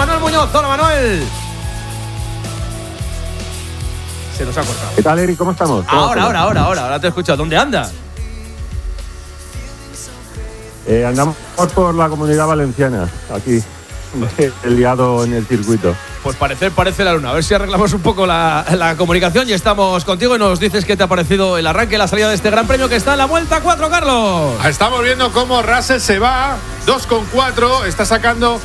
Manuel Muñoz. Hola, Manuel. Se nos ha cortado. ¿Qué tal, Eric? ¿Cómo estamos? Ahora te he escuchado. ¿Dónde andas? Andamos por la Comunidad Valenciana, aquí, liado en el circuito. Pues parece la luna. A ver si arreglamos un poco la comunicación y estamos contigo y nos dices qué te ha parecido el arranque, la salida de este Gran Premio que está en la Vuelta 4, Carlos. Estamos viendo cómo Russell se va, 2,4, está sacando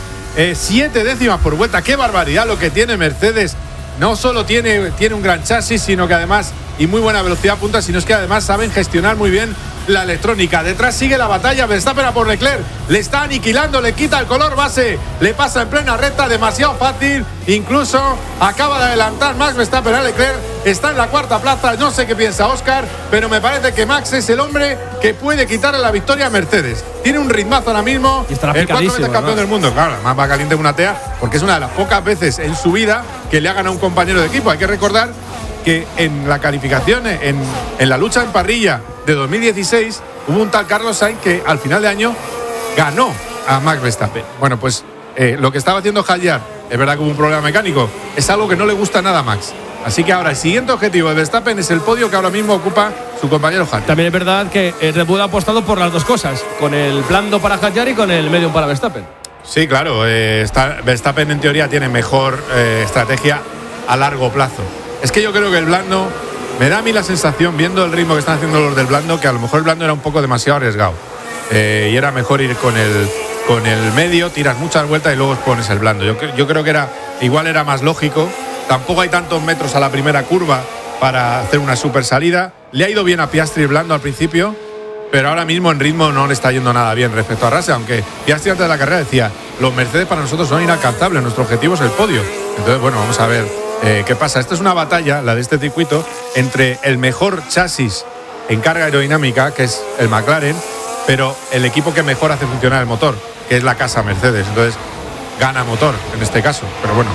7 décimas por vuelta. ¡Qué barbaridad lo que tiene Mercedes! No solo tiene un gran chasis, sino que además, y muy buena velocidad punta, sino es que además saben gestionar muy bien la electrónica. Detrás sigue la batalla, Verstappen a por Leclerc, le está aniquilando, le quita el color base, le pasa en plena recta, demasiado fácil, incluso acaba de adelantar Max Verstappen a Leclerc, está en la cuarta plaza, no sé qué piensa Óscar, pero me parece que Max es el hombre que puede quitarle la victoria a Mercedes. Tiene un ritmazo ahora mismo, y estará el 4 veces campeón ¿no? del mundo, claro, más va caliente que una tea, porque es una de las pocas veces en su vida que le ha ganado un compañero de equipo. Hay que recordar que en la calificación, en la lucha en parrilla de 2016, hubo un tal Carlos Sainz que al final de año ganó a Max Verstappen. Bueno, pues lo que estaba haciendo Hadjar, es verdad que hubo un problema mecánico, es algo que no le gusta nada a Max. Así que ahora el siguiente objetivo de Verstappen es el podio que ahora mismo ocupa su compañero Hadjar. También es verdad que Red Bull ha apostado por las dos cosas, con el blando para Hadjar y con el medium para Verstappen. Sí, claro, Verstappen en teoría tiene mejor estrategia a largo plazo. Es que yo creo que el blando, me da a mí la sensación, viendo el ritmo que están haciendo los del blando, que a lo mejor el blando era un poco demasiado arriesgado. Y era mejor ir con el medio, tiras muchas vueltas y luego pones el blando. Yo creo que igual era más lógico. Tampoco hay tantos metros a la primera curva para hacer una super salida. Le ha ido bien a Piastri el blando al principio, pero ahora mismo en ritmo no le está yendo nada bien respecto a Russell, aunque Piastri antes de la carrera decía, los Mercedes para nosotros son inalcanzables, nuestro objetivo es el podio. Entonces, bueno, vamos a ver qué pasa. Esta es una batalla, la de este circuito, entre el mejor chasis en carga aerodinámica, que es el McLaren, pero el equipo que mejor hace funcionar el motor, que es la casa Mercedes. Entonces, gana motor en este caso. Pero bueno,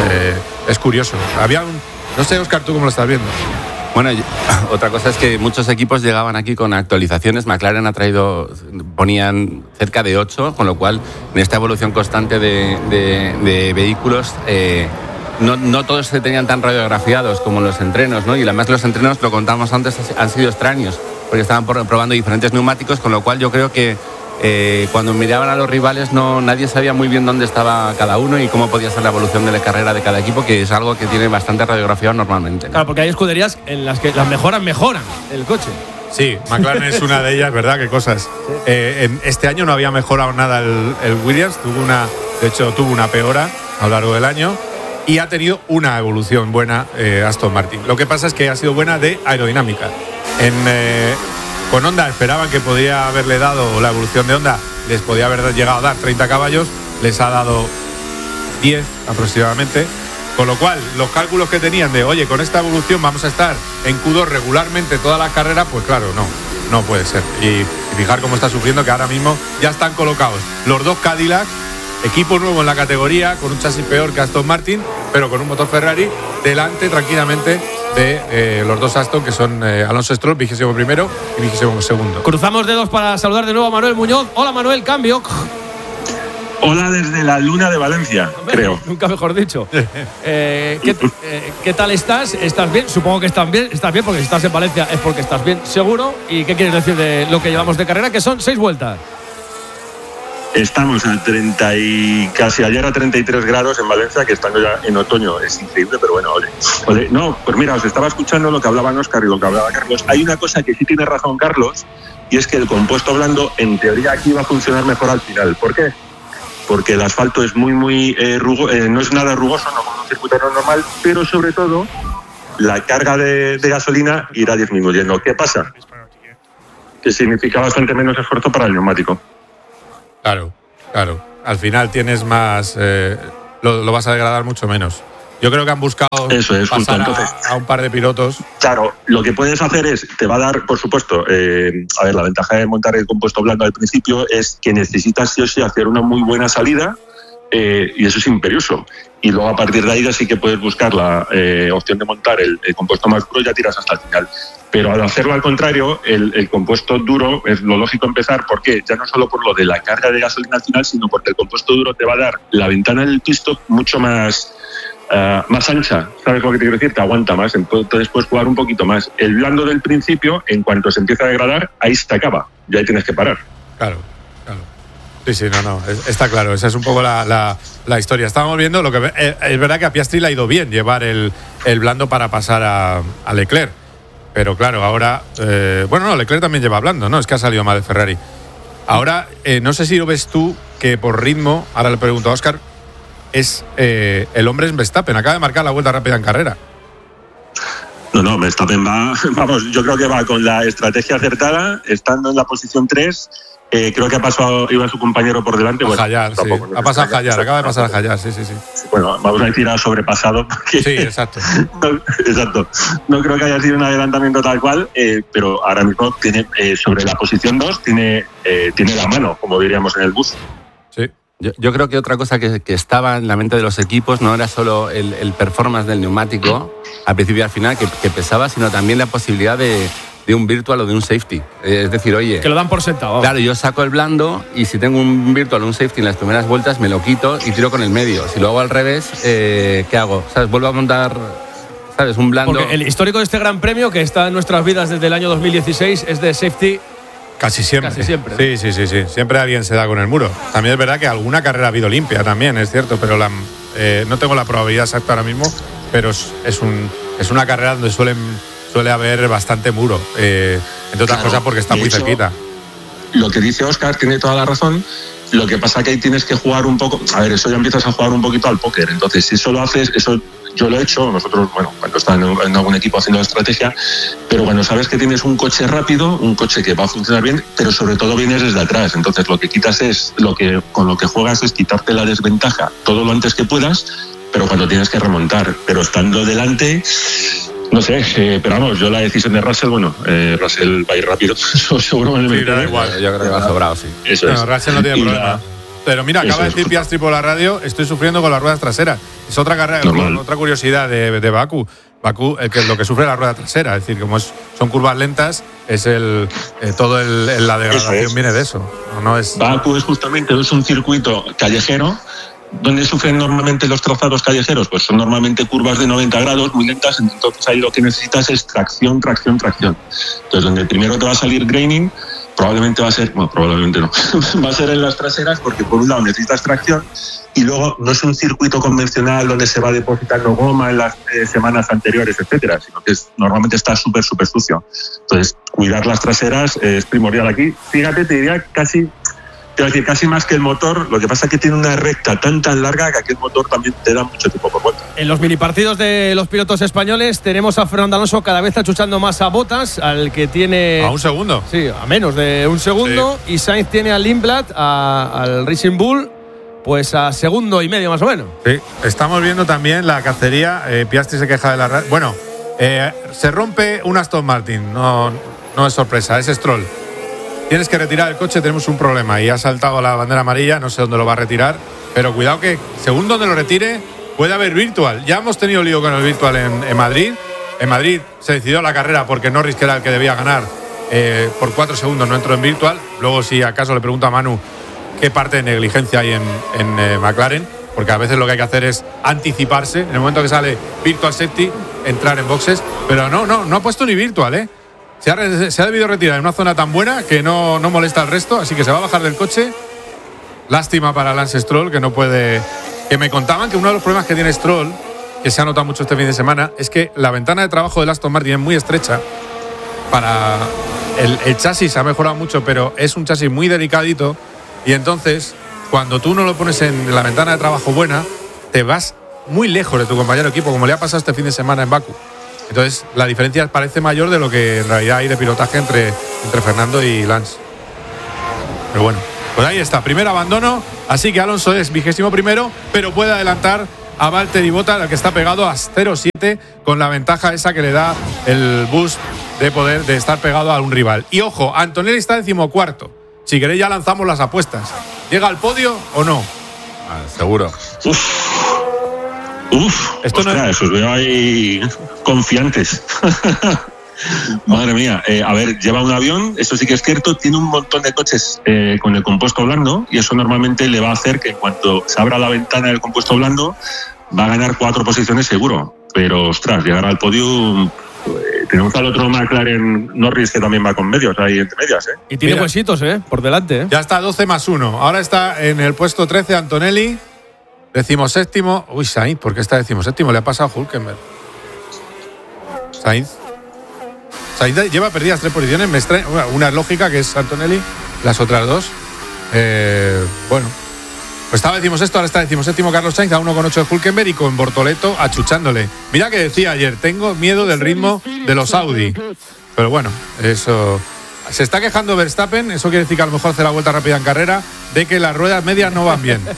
es curioso. No sé, Óscar, ¿tú cómo lo estás viendo? Bueno, otra cosa es que muchos equipos llegaban aquí con actualizaciones. McLaren ponían cerca de 8, con lo cual en esta evolución constante de vehículos no todos se tenían tan radiografiados como los entrenos, ¿no? Y además los entrenos, lo contamos antes, han sido extraños, porque estaban probando diferentes neumáticos, con lo cual yo creo que cuando miraban a los rivales nadie sabía muy bien dónde estaba cada uno y cómo podía ser la evolución de la carrera de cada equipo, que es algo que tiene bastante radiografiado normalmente, ¿no? Claro, porque hay escuderías en las que las mejoran el coche. Sí, McLaren es una de ellas, ¿verdad? Qué cosas. Este año no había mejorado nada el Williams, tuvo una peora a lo largo del año y ha tenido una evolución buena Aston Martin. Lo que pasa es que ha sido buena de aerodinámica. Con Honda esperaban que podía haberle dado, la evolución de Honda les podía haber llegado a dar 30 caballos, les ha dado 10 aproximadamente, con lo cual los cálculos que tenían de, oye, con esta evolución vamos a estar en Q2 regularmente todas las carreras, pues claro, no puede ser. Y fijar cómo está sufriendo, que ahora mismo ya están colocados los dos Cadillac, equipo nuevo en la categoría, con un chasis peor que Aston Martin, pero con un motor Ferrari, delante tranquilamente de los dos Aston, que son Alonso Stroll, 21º y 22º. Cruzamos dedos para saludar de nuevo a Manuel Muñoz. Hola, Manuel, cambio. Hola desde la luna de Valencia, creo. Nunca mejor dicho. ¿Qué tal estás? ¿Estás bien? Supongo que estás bien, porque si estás en Valencia es porque estás bien, seguro. ¿Y qué quieres decir de lo que llevamos de carrera? Que son 6 vueltas. Estamos a 30 y casi ayer a 33 grados en Valencia, que estando ya en otoño es increíble, pero bueno, ole. No, pues mira, os estaba escuchando lo que hablaban Óscar y lo que hablaba Carlos. Hay una cosa que sí tiene razón Carlos, y es que el compuesto blando, en teoría, aquí va a funcionar mejor al final. ¿Por qué? Porque el asfalto es muy rugoso, no es nada rugoso, no como un circuito normal, pero sobre todo la carga de gasolina irá disminuyendo. ¿Qué pasa? Que significa bastante menos esfuerzo para el neumático. Claro. Al final tienes más, lo vas a degradar mucho menos. Yo creo que han buscado pasar a un par de pilotos. Claro, lo que puedes hacer te va a dar, por supuesto, la ventaja de montar el compuesto blando al principio es que necesitas sí o sí hacer una muy buena salida y eso es imperioso. Y luego a partir de ahí ya sí que puedes buscar la opción de montar el compuesto más duro y ya tiras hasta el final. Pero al hacerlo al contrario, el compuesto duro es lo lógico empezar, porque ya no solo por lo de la carga de gasolina al final, sino porque el compuesto duro te va a dar la ventana del pit stop mucho más ancha. ¿Sabes lo que te quiero decir? Te aguanta más, entonces puedes jugar un poquito más. El blando del principio, en cuanto se empieza a degradar, ahí se acaba, ya ahí tienes que parar. Claro. Sí, no, está claro, esa es un poco la historia. Estábamos viendo, es verdad que a Piastri le ha ido bien llevar el blando para pasar a Leclerc, pero claro, ahora, Leclerc también lleva blando, ¿no? Es que ha salido mal de Ferrari. Ahora, no sé si lo ves tú, que por ritmo, ahora le pregunto a Óscar, el hombre es Verstappen, acaba de marcar la vuelta rápida en carrera. No, Verstappen vamos, yo creo que va con la estrategia acertada, estando en la posición 3. Creo que iba su compañero por delante. Ha pasado a Hayar, acaba de pasar a Hayar, sí. Bueno, vamos a decir ha sobrepasado. Sí, exacto. Exacto. No creo que haya sido un adelantamiento tal cual, pero ahora mismo tiene sobre la posición 2 tiene la mano, como diríamos en el bus. Sí. Yo creo que otra cosa que estaba en la mente de los equipos no era solo el performance del neumático al principio y al final que pesaba, sino también la posibilidad de un virtual o de un safety. Es decir, oye... Que lo dan por sentado. Claro, yo saco el blando y si tengo un virtual o un safety en las primeras vueltas me lo quito y tiro con el medio. Si lo hago al revés, ¿qué hago? ¿Sabes? Vuelvo a montar, ¿sabes? Un blando... Porque el histórico de este Gran Premio, que está en nuestras vidas desde el año 2016, es de safety... Casi siempre. Sí. Sí. Siempre alguien se da con el muro. También es verdad que alguna carrera ha habido limpia también, es cierto, pero no tengo la probabilidad exacta ahora mismo, pero es una carrera donde suele haber bastante muro, entre otras cosas porque está muy cerquita. Lo que dice Óscar tiene toda la razón. Lo que pasa que ahí tienes que jugar un poco. A ver, eso ya empiezas a jugar un poquito al póker. Entonces, si eso lo haces, eso yo lo he hecho. Nosotros, cuando está en algún equipo haciendo estrategia, pero cuando sabes que tienes un coche rápido, un coche que va a funcionar bien, pero sobre todo vienes desde atrás. Entonces, lo que quitas con lo que juegas es quitarte la desventaja todo lo antes que puedas, pero cuando tienes que remontar. Pero estando delante. No sé, pero vamos, yo la decisión de Russell, Russell va a ir rápido, seguro. Da igual. Yo creo que va sobrado, sí. Eso es. Russell no tiene problema. Pero mira, acaba de decir Piastri por la radio, estoy sufriendo con las ruedas traseras. Es otra carrera, otra curiosidad de Bakú. Bakú, lo que sufre la rueda trasera, es decir, como son curvas lentas, es la degradación viene de eso. No es... Bakú es justamente un circuito callejero. ¿Dónde sufren normalmente los trazados callejeros? Pues son normalmente curvas de 90 grados, muy lentas, entonces ahí lo que necesitas es tracción. Entonces, donde primero te va a salir graining, probablemente va a ser, probablemente no, va a ser en las traseras, porque por un lado necesitas tracción y luego no es un circuito convencional donde se va depositando goma en las semanas anteriores, etcétera, sino que normalmente está súper sucio. Entonces, cuidar las traseras es primordial aquí. Fíjate, te diría casi más que el motor. Lo que pasa es que tiene una recta tan larga que aquí el motor también te da mucho tiempo por vuelta. En los mini partidos de los pilotos españoles tenemos a Fernando Alonso cada vez achuchando más a Bottas, al que tiene... ¿A un segundo? Sí, a menos de un segundo. Sí. Y Sainz tiene al Lindblad, al Racing Bull, pues a segundo y medio más o menos. Sí, estamos viendo también la cacería. Piastri se queja de la... Bueno, se rompe un Aston Martin, no es sorpresa, es Stroll. Tienes que retirar el coche, tenemos un problema. Y ha saltado la bandera amarilla, no sé dónde lo va a retirar. Pero cuidado que, según donde lo retire, puede haber virtual. Ya hemos tenido lío con el virtual en Madrid. En Madrid se decidió la carrera porque Norris, que era el que debía ganar, por 4 segundos no entró en virtual. Luego, si acaso le pregunto a Manu qué parte de negligencia hay en McLaren, porque a veces lo que hay que hacer es anticiparse. En el momento que sale virtual safety, entrar en boxes. Pero no ha puesto ni virtual, ¿eh? Se ha debido retirar en una zona tan buena que no molesta al resto, así que se va a bajar del coche. Lástima para Lance Stroll, que no puede... Que me contaban que uno de los problemas que tiene Stroll, que se ha notado mucho este fin de semana, es que la ventana de trabajo del Aston Martin es muy estrecha. Para el chasis ha mejorado mucho, pero es un chasis muy delicadito, y entonces, cuando tú no lo pones en la ventana de trabajo buena, te vas muy lejos de tu compañero de equipo, como le ha pasado este fin de semana en Bakú. Entonces, la diferencia parece mayor de lo que en realidad hay de pilotaje entre Fernando y Lance. Pero bueno, pues ahí está, primer abandono. Así que Alonso es 21º, pero puede adelantar a Valtteri Bottas, al que está pegado a 0,7, con la ventaja esa que le da el boost de poder de estar pegado a un rival. Y ojo, Antonelli está 14º. Si queréis ya lanzamos las apuestas. ¿Llega al podio o no? seguro. Esto no ostras, os veo ahí confiantes. Madre mía, a ver, lleva un avión, eso sí que es cierto, tiene un montón de coches con el compuesto blando y eso normalmente le va a hacer que en cuanto se abra la ventana del compuesto blando va a ganar 4 posiciones seguro, pero ostras, llegar al podio. Tenemos al otro McLaren Norris que también va con medios ahí entre medias, Y tiene huesitos, por delante, Ya está 12+1. Ahora está en el puesto 13 Antonelli. 17º. Uy, Sainz, ¿por qué está 17º? Le ha pasado a Hülkenberg. Sainz lleva perdidas 3 posiciones. Me extrae, una es lógica, que es Antonelli. Las otras 2. Bueno. Pues estaba 16º, ahora está 17º Carlos Sainz, a 1,8 de Hülkenberg y con Bortoleto achuchándole. Mira que decía ayer, tengo miedo del ritmo de los Audi. Pero bueno, eso. Se está quejando Verstappen, eso quiere decir que a lo mejor hace la vuelta rápida en carrera, de que las ruedas medias no van bien.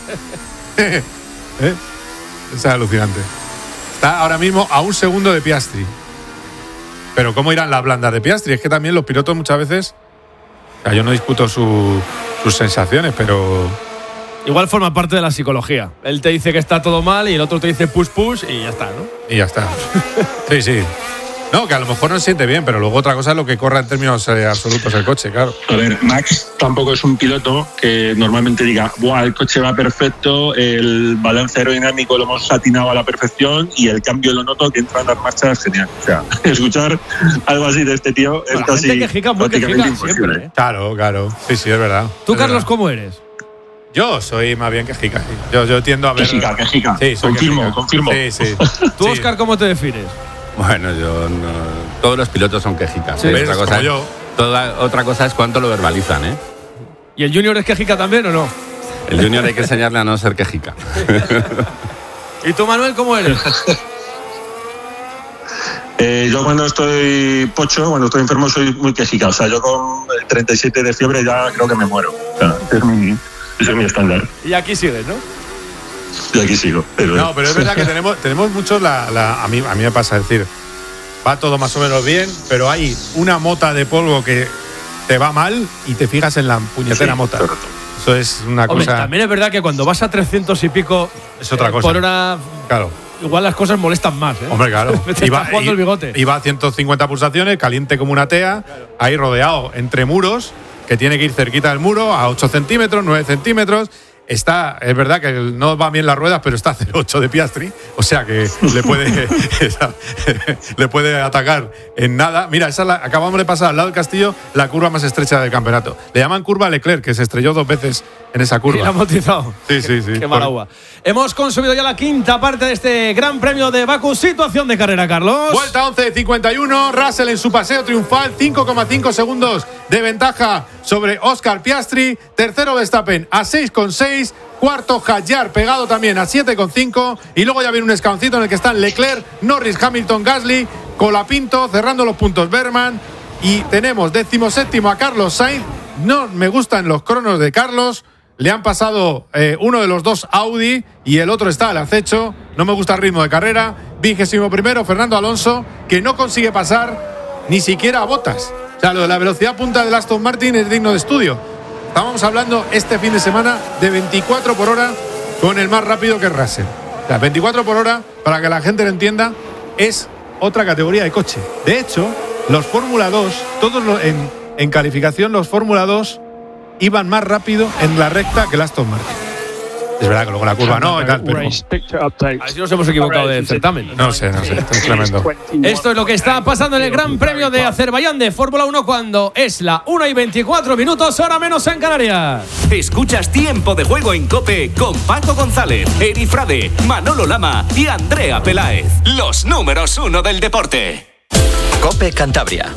Es alucinante. Está ahora mismo a 1 segundo de Piastri. Pero ¿cómo irán las blandas de Piastri? Es que también los pilotos muchas veces. O sea, yo no discuto sus sensaciones, pero. Igual forma parte de la psicología. Él te dice que está todo mal y el otro te dice push y ya está, ¿no? Y ya está. Sí. No, que a lo mejor no se siente bien, pero luego otra cosa es lo que corra en términos absolutos el coche, claro. A ver, Max tampoco es un piloto que normalmente diga, ¡buah, el coche va perfecto, el balance aerodinámico lo hemos atinado a la perfección y el cambio lo noto que entran las marchas genial. O sea, escuchar algo así de este tío es casi prácticamente imposible. Siempre, Claro. Sí, es verdad. ¿Tú, es Carlos, verdad. cómo eres? Yo soy más bien quejica. Yo tiendo a ver. Quejica. Sí, soy Confirmo. Sí. ¿Tú, Óscar, cómo te defines? Bueno, yo no, todos los pilotos son quejicas. Sí. ¿Ves? Como yo. Otra cosa es cuánto lo verbalizan, ¿eh? ¿Y el Junior es quejica también o no? El Junior hay que enseñarle a no ser quejica. ¿Y tú, Manuel, cómo eres? Yo cuando estoy pocho, cuando estoy enfermo, soy muy quejica. O sea, yo con 37 de fiebre ya creo que me muero. O sea, ese es mi estándar. Y aquí sigues, ¿no? Y aquí sigo. No, pero es verdad que tenemos muchos a mí me pasa, es decir, va todo más o menos bien, pero hay una mota de polvo que te va mal y te fijas en la puñetera mota. Correcto. Eso es una Hombre, cosa. también es verdad que cuando vas a 300 y pico Es otra cosa. por hora, Claro. igual las cosas molestan más, ¿eh? Hombre, claro. Te está jugando el bigote. Y va a 150 pulsaciones, caliente como una tea, ahí rodeado entre muros, que tiene que ir cerquita del muro, a 8 centímetros, 9 centímetros. Es verdad que no van bien las ruedas, pero está a 0,8 de Piastri, o sea que le puede atacar en nada. Mira, acabamos de pasar al lado del Castillo la curva más estrecha del campeonato. Le llaman curva Leclerc, que se estrelló 2 veces en esa Y curva. la ha amortizado. Sí. Qué mala uva. Hemos consumido ya la quinta parte de este Gran Premio de Bakú. Situación de carrera, Carlos. Vuelta 11:51, Russell en su paseo triunfal, 5,5 segundos de ventaja sobre Oscar Piastri. Tercero Verstappen a 6,6. Cuarto Hadjar pegado también a 7,5. Y luego ya viene un escaloncito en el que están Leclerc, Norris, Hamilton, Gasly, Colapinto, cerrando los puntos Berman. Y tenemos 17º a Carlos Sainz. No me gustan los cronos de Carlos. Le han pasado uno de los 2 Audi y el otro está al acecho. No me gusta el ritmo de carrera. 21º Fernando Alonso, que no consigue pasar ni siquiera a Bottas. O sea, lo de la velocidad punta del Aston Martin es digno de estudio. Estábamos hablando este fin de semana de 24 por hora con el más rápido que es Russell. O sea, 24 por hora, para que la gente lo entienda, es otra categoría de coche. De hecho, los Fórmula 2, en calificación, los Fórmula 2 iban más rápido en la recta que el Aston Martin. Es verdad que luego la curva no y tal, pero. A ver si nos hemos equivocado de certamen. No sé, es tremendo. Esto es lo que está pasando en el Gran Premio de Azerbaiyán de Fórmula 1 cuando es la 1:24, hora menos en Canarias. Escuchas Tiempo de Juego en COPE con Paco González, Eri Frade, Manolo Lama y Andrea Peláez. Los números 1 del deporte. COPE Cantabria.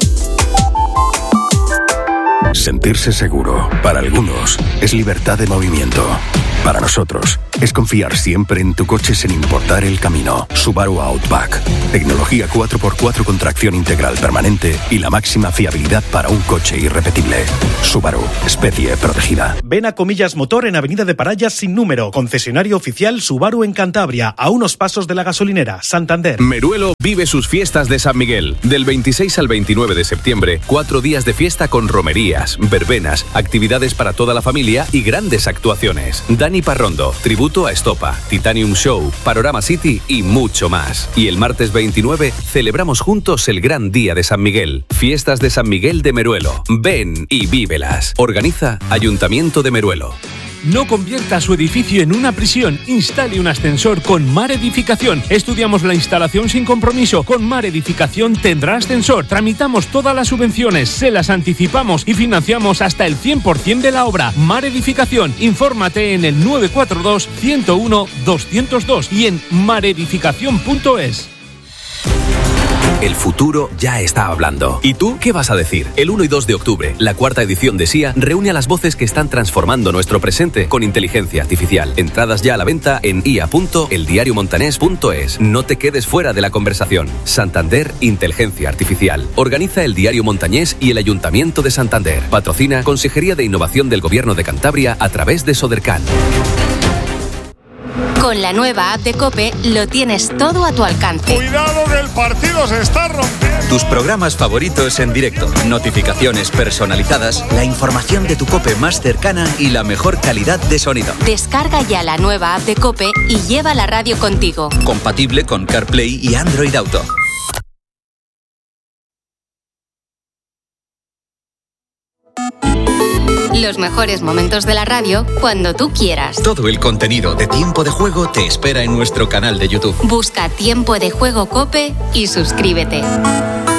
Sentirse seguro, para algunos, es libertad de movimiento. Para nosotros, es confiar siempre en tu coche sin importar el camino. Subaru Outback. Tecnología 4x4 con tracción integral permanente y la máxima fiabilidad para un coche irrepetible. Subaru, especie protegida. Ven a Comillas Motor en Avenida de Parayas sin número. Concesionario oficial Subaru en Cantabria, a unos pasos de la gasolinera, Santander. Meruelo vive sus fiestas de San Miguel. Del 26 al 29 de septiembre, 4 días de fiesta con romería, romerías, verbenas, actividades para toda la familia y grandes actuaciones. Dani Parrondo, tributo a Estopa, Titanium Show, Panorama City y mucho más. Y el martes 29 celebramos juntos el gran día de San Miguel. Fiestas de San Miguel de Meruelo. Ven y vívelas. Organiza Ayuntamiento de Meruelo. No convierta su edificio en una prisión. Instale un ascensor con Mar Edificación. Estudiamos la instalación sin compromiso. Con Mar Edificación tendrá ascensor. Tramitamos todas las subvenciones, se las anticipamos y financiamos hasta el 100% de la obra. Mar Edificación. Infórmate en el 942 101 202 y en maredificación.es. El futuro ya está hablando. ¿Y tú qué vas a decir? El 1 y 2 de octubre, la cuarta edición de SIA reúne a las voces que están transformando nuestro presente con inteligencia artificial. Entradas ya a la venta en ia.eldiariomontanés.es. No te quedes fuera de la conversación. Santander Inteligencia Artificial. Organiza el Diario Montañés y el Ayuntamiento de Santander. Patrocina Consejería de Innovación del Gobierno de Cantabria a través de Sodercan. Con la nueva app de COPE lo tienes todo a tu alcance. ¡Cuidado que el partido se está rompiendo! Tus programas favoritos en directo, notificaciones personalizadas, la información de tu COPE más cercana y la mejor calidad de sonido. Descarga ya la nueva app de COPE y lleva la radio contigo. Compatible con CarPlay y Android Auto. Los mejores momentos de la radio cuando tú quieras. Todo el contenido de Tiempo de Juego te espera en nuestro canal de YouTube. Busca Tiempo de Juego COPE y suscríbete.